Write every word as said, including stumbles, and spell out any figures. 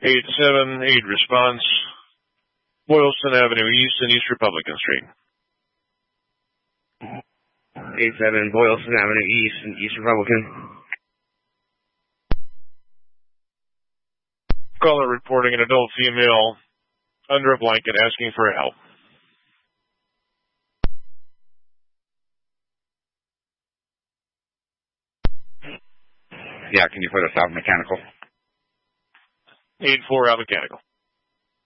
eight seven eight response, Boylston Avenue East and East Republican Street. eight seven Boylston Avenue East and East Republican. Caller reporting an adult female under a blanket asking for help. Yeah, can you put us out mechanical? eight four out mechanical.